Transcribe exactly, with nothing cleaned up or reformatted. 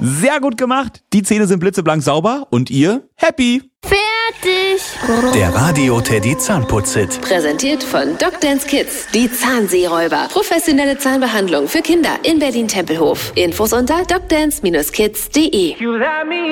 Sehr gut gemacht. Die Zähne sind blitzeblank sauber und ihr happy. Fertig. Der Radio Teddy Zahnputz-Hit. Präsentiert von Doctance Kids. Die Zahnseeräuber. Professionelle Zahnbehandlung für Kinder in Berlin-Tempelhof. Infos unter doctance Bindestrich kids punkt de.